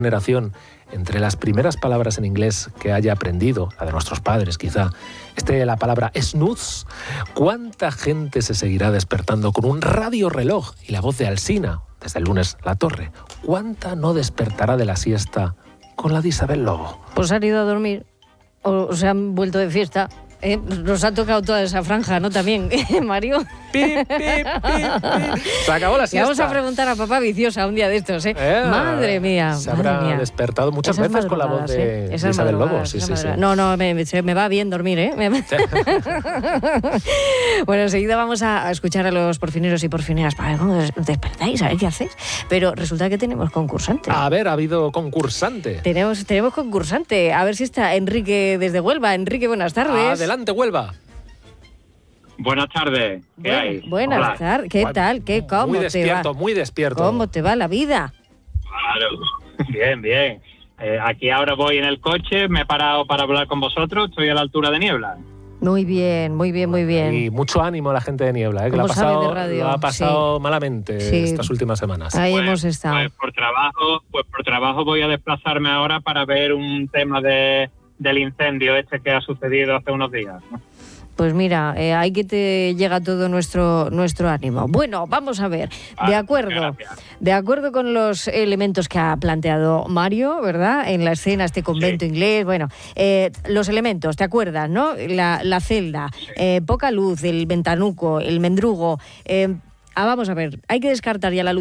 generación, entre las primeras palabras en inglés que haya aprendido, la de nuestros padres quizá, esté la palabra snooze, ¿cuánta gente se seguirá despertando con un radioreloj y la voz de Alsina, desde el lunes La Torre? ¿Cuánta no despertará de la siesta con la de Isabel Lobo? Pues han ido a dormir o se han vuelto de fiesta. Nos ha tocado toda esa franja, ¿no? También, Mario. ¡Pip, pip, pip, pip! Se acabó la siesta. Vamos a preguntar a papá Viciosa un día de estos, ¿eh? Madre mía. Se habrá despertado muchas veces con la voz de Isabel Lobo. Sí. No, me va bien dormir, ¿eh? Bueno, enseguida vamos a escuchar a los porfineros y porfineras para ver cómo despertáis, a ver qué hacéis. Pero resulta que tenemos concursante. A ver, ha habido concursante. Tenemos concursante. A ver si está Enrique desde Huelva. Enrique, buenas tardes. Adelante, Huelva. Buenas tardes. ¿Qué hay? Buenas tardes. ¿Qué tal? ¿Cómo te va? Muy despierto. ¿Cómo te va la vida? Claro. Bien. Aquí ahora voy en el coche, me he parado para hablar con vosotros, estoy a la altura de Niebla. Muy bien. Y mucho ánimo a la gente de Niebla, que lo ha pasado malamente estas últimas semanas. Ahí hemos estado. Pues por trabajo voy a desplazarme ahora para ver un tema del incendio que ha sucedido hace unos días, ¿no? Pues mira, ahí que te llega todo nuestro ánimo. Bueno, vamos a ver. De acuerdo con los elementos que ha planteado Mario, ¿verdad? En la escena, este convento inglés. Bueno, los elementos, ¿te acuerdas, no? La celda, poca luz, el ventanuco, el mendrugo. Vamos a ver, hay que descartar ya la luz